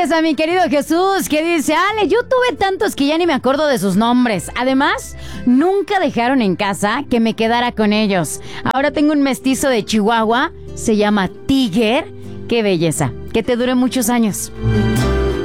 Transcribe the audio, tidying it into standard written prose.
Gracias a mi querido Jesús, que dice: Ale, yo tuve tantos que ya ni me acuerdo de sus nombres. Además, nunca dejaron en casa que me quedara con ellos. Ahora tengo un mestizo de Chihuahua, se llama Tiger. Qué belleza, que te dure muchos años.